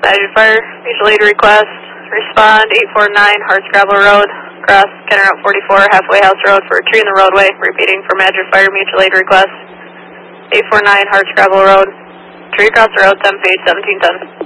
Magic Fire, mutual aid request. Respond 849 Hardscrabble Road, cross Kenner Route 44, halfway house road for a tree in the roadway. Repeating for Magic Fire, mutual aid request. 849 Hardscrabble Road, tree across the road, 10 feet, 17 tons.